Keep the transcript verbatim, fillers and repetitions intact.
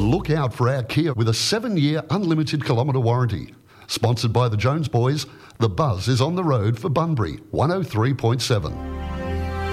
Look out for our Kia with a seven-year unlimited kilometre warranty. Sponsored by the Jones Boys, The Buzz is on the road for Bunbury, one oh three point seven.